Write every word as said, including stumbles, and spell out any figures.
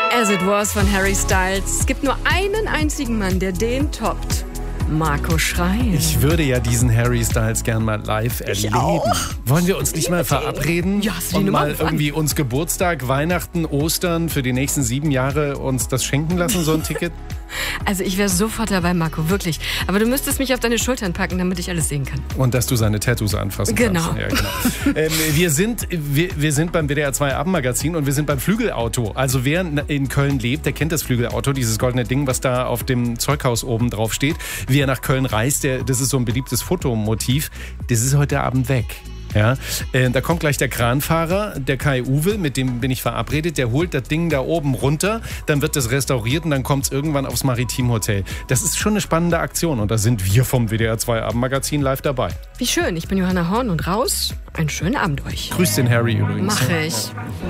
As It Was von Harry Styles. Es gibt nur einen einzigen Mann, der den toppt. Marco Schreil. Ich würde ja diesen Harry Styles gern mal live erleben. auch. Wollen wir uns nicht mal verabreden Ja, hast du die und Nummer mal gefunden? irgendwie uns Geburtstag, Weihnachten, Ostern für die nächsten sieben Jahre uns das schenken lassen, so ein Ticket? Also ich wäre sofort dabei, Marco, wirklich. Aber du müsstest mich auf deine Schultern packen, damit ich alles sehen kann. Und dass du seine Tattoos anfassen Genau. kannst. Ja, genau. ähm, wir, sind, wir, wir sind beim W D R zwei Abendmagazin und wir sind beim Flügelauto. Also wer in Köln lebt, der kennt das Flügelauto, dieses goldene Ding, was da auf dem Zeughaus oben drauf steht. Wie er nach Köln reist, der, das ist so ein beliebtes Fotomotiv. Das ist heute Abend weg. Ja, äh, da kommt gleich der Kranfahrer, der Kai Uwe, mit dem bin ich verabredet, der holt das Ding da oben runter, dann wird das restauriert und dann kommt es irgendwann aufs Maritimhotel. Das ist schon eine spannende Aktion und da sind wir vom W D R zwei Abendmagazin live dabei. Wie schön, ich bin Johanna Horn und raus. Einen schönen Abend euch. Grüß den Harry übrigens. Mach ich.